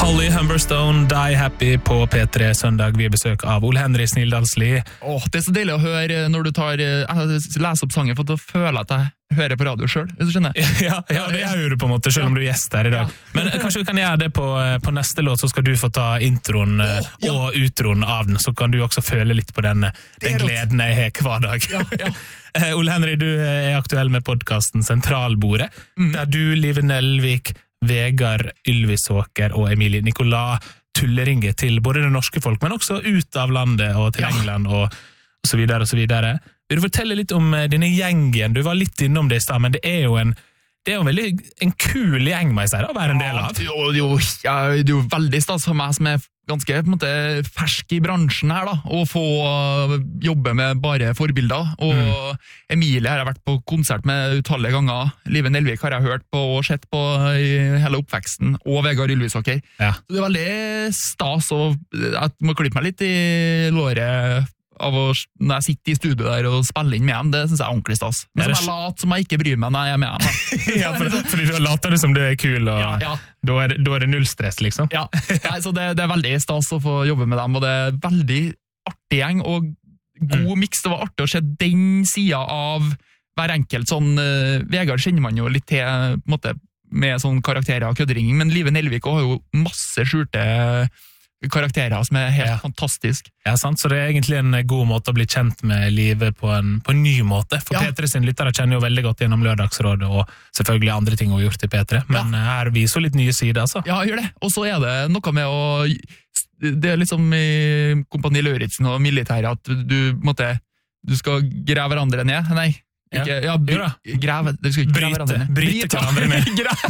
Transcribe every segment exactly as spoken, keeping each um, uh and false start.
Holly Humberstone, Die Happy på P tre søndag. Vi besøk av Ole Henry Snildalsli. Åh, det er så deilig å høre når du tar, jeg leser opp sangen, for da føler jeg at jeg hører på radio selv, hvis du skjønner. Ja, ja, det gjør du på en måte, selv om du er gjest her i dag. Men kanskje vi kan gjøre det på, på neste låt, så skal du få ta introen oh, ja. og utroen av den, så kan du også føle litt på den, den gleden jeg har hver dag. Ja, ja. Ole Henry, du er aktuell med podcasten Sentralbordet, mm. der du, Live Nelvik, Vegard Ylvisåker og Emilie Nicolas tulleringer til både det norske folk, men også ut av landet og til ja. England og, og så videre og så videre. Vil du fortelle litt om denne gjengen? Du var litt innom det i sted, men det er jo en, det er jo en veldig en kul gjeng, må jeg si, da, å være en del av. Ja, jo, jo, ja, det er jo veldig stas for meg som er ganske på en måte fersk i bransjen her da, og få uh, jobbe med bare forbilder, og mm. Emilie har jeg vært på konsert med utallige ganger, Live Nelvik har jeg hørt på og sett på i hele oppveksten, og Vegard Ylvisåker. Ja. Så det er veldig stas, og jeg må klippe meg litt i låret av å, når jeg sitter i studio der og spiller inn med dem, det synes jeg er ordentlig stas. Men som jeg later som jeg ikke bryr meg når jeg er med dem. Ja, for, fordi du later det som du er kul, og ja, ja. Da, er, da er det null stress, liksom. Ja, ja så det, det er veldig stas å få jobbe med dem, og det er veldig artig gjeng, og god mm. mix. Det var artig å se den siden av hver enkelt. Sånn, uh, Vegard kjenner man jo litt til, på en måte, med sånn karakterer og kødderinging, men Live Nelvik har jo masse skjulte karakterer som er helt ja. Fantastisk. Ja, sant, så det er egentlig en god måte å bli kjent med livet på en, på en ny måte. For ja. P tre sin lyttere kjenner jo veldig godt gjennom Lørdagsrådet og selvfølgelig andre ting hun har gjort i P tre, men ja. Her viser hun litt nye sider, altså. Ja, gjør det. Og så er det noe med å, det er liksom i Kompani Lauritzen og militæret at du, måtte, du skal grave hverandre ned, nei. Ikke, ja, bry, grave, du skal ikke grave hverandre ned. Bryte hverandre ned.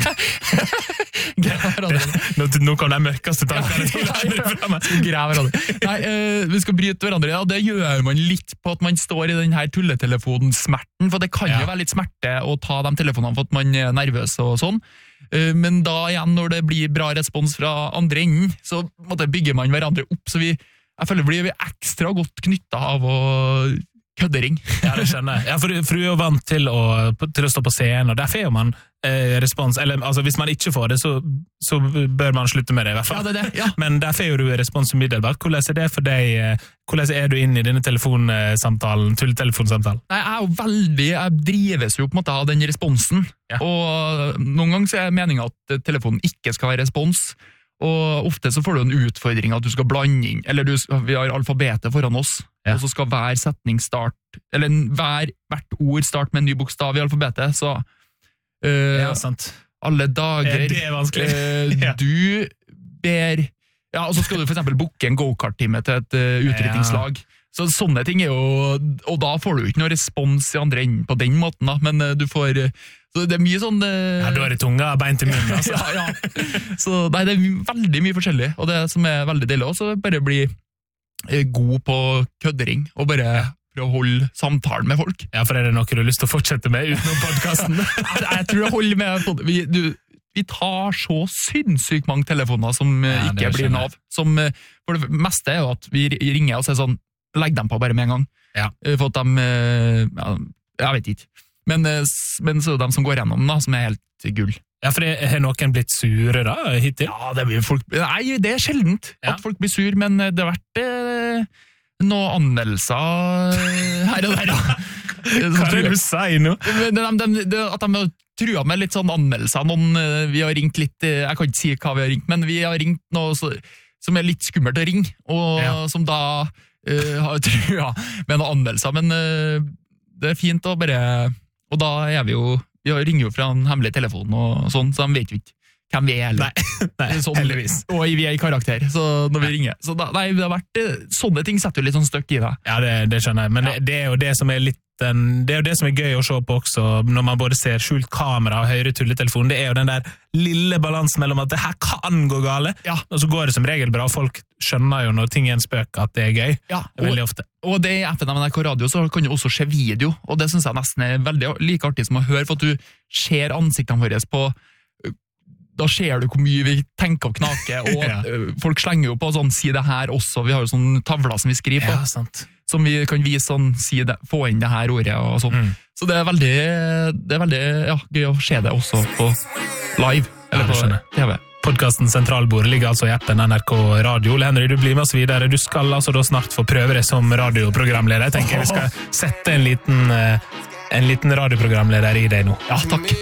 Grave hverandre ned. Nå, nå kom de mørkeste tankene. Ja, ja, ja. Grave hverandre. Nei, uh, vi skal bryte hverandre, og det gjør man litt på at man står i den her tulletelefonensmerten, for det kan ja. Jo være litt smerte å ta de telefonene for at man er nervøs og sånn. Uh, men da igjen, når det blir bra respons fra andre enden, så måtte, bygger man hverandre opp, så vi, jeg føler blir vi ekstra godt knyttet av å køddering. Ja, det skjønner jeg. Ja, for, for du er jo vant til å, til å stå på scenen, og derfor er man eh, respons, eller altså hvis man ikke får det, så, så bør man slutte med det i hvert fall. Ja, det er det, ja. Men derfor er jo du respons umiddelbart. Hvordan er det for deg, hvordan er du inne i denne telefonsamtalen, tulletelefonsamtalen? Nei, jeg er jo veldig, jeg drives jo på en måte av den responsen, ja. Og noen ganger så er meningen at telefonen ikke skal være respons, og ofte så får du en utfordring at du skal blande inn, eller du, vi har alfabetet foran oss, ja. Og så skal hver setning start, eller hver, hvert ord start med en ny bokstav i alfabetet, så uh, ja, sant. Alle dager, ja, det er vanskelig. Uh, ja. Du ber, ja, og så skal du for eksempel booke en go-kart-time til et uh, utryttingslag, ja. Så sånne ting er jo, og da får du ikke noe respons i andre enden på den måten da, men uh, du får, uh, så det er mye sånn uh, ja, du har i tunga, bein til munnen, altså. Ja, ja. Så nei, det er veldig mye forskjellig, og det som er veldig deilig også, bare bli god på køddering, og bare prøve å holde samtalen med folk. Ja, for er det noe du har lyst til å fortsette med utenom podcasten? jeg, jeg tror jeg holder med, vi, du, vi tar så sinnssykt mange telefoner som ja, ikke blir Nav. Som, for det meste er jo at vi ringer og sier sånn, legg dem på bare med en gang. Ja. For at de, ja, jeg vet ikke. Men, men så er det de som går gjennom da, som er helt gull. Ja, for det, har noen blitt sure da, hittil? Ja, det blir folk... Nei, det er sjeldent at ja. Folk blir sur, men det har vært eh, noen anmeldelser her og der, da. Hva er det du sier nå? De, de, de, at de har truet med litt sånn anmeldelser. Noen, vi har ringt litt, jeg kan ikke si hva vi har ringt, men vi har ringt noe så, som er litt skummelt å ringe, og ja. Som da uh, har truet med noen anmeldelser, men uh, det er fint å bare... Og da er vi jo... Vi ringer jo fra en hemmelig telefon og sånn, så de vet jo ikke hvem vi er heller. Nei, nei sånn, heldigvis. Og vi er i karakter, så når vi ringer. Så da, nei, det har vært, sånne ting setter jo litt sånn støkk i deg. Ja, det, det skjønner jeg, men ja. det, det er jo det som er litt den, det er jo det som er gøy å se på også, når man både ser skjult kamera og høyre tulletelefon, det er jo den der lille balansen mellom at det her kan gå gale, ja. Og så går det som regel bra, folk skjønner jo når ting er en spøk at det er gøy, ja, og, veldig ofte. Og det i appen av N R K Radio så kan du også se video, og det synes jeg nesten er veldig like artig som å høre, for at du ser ansiktene våre på, da ser du hvor mye vi tenker og knaker, og ja. Folk slenger jo på sånn, si det her også, vi har jo sånn tavler som vi skriver på. Ja, sant. Som vi kan vise sånn, si det, få inn det her ordet og sånn. Mm. Så det er veldig, det er veldig ja, gøy å se det også på live, eller ja, på T V. Podcasten Sentralbord ligger altså i appen N R K Radio. Ole Henry, du blir med oss videre. Du skal altså da snart få prøve det som radioprogramleder. Jeg tenker vi skal sette en liten, en liten radioprogramleder i deg nå. Ja, takk.